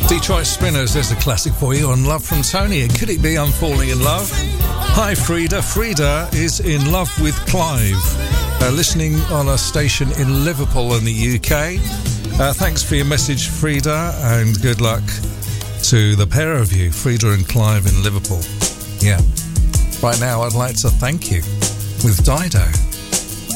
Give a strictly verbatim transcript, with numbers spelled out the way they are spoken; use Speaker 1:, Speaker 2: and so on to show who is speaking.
Speaker 1: Detroit Spinners, there's a classic for you on Love from Tony. And could it be I'm falling in love? Hi, Frida. Frida is in love with Clive, uh, listening on a station in Liverpool in the U K. Uh, thanks for your message, Frida, and good luck to the pair of you, Frida and Clive in Liverpool. Yeah. Right now, I'd like to thank you with Dido.